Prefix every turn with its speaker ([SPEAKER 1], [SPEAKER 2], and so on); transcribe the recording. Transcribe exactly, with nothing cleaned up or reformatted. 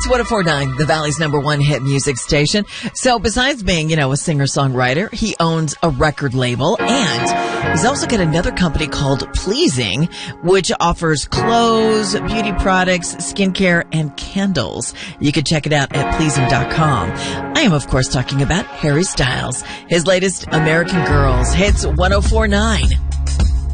[SPEAKER 1] It's one oh four point nine, the Valley's number one hit music station. So besides being, you know, a singer-songwriter, he owns a record label, and he's also got another company called Pleasing, which offers clothes, beauty products, skincare, and candles. You can check it out at pleasing dot com. I am, of course, talking about Harry Styles. His latest American Girls hits one oh four point nine.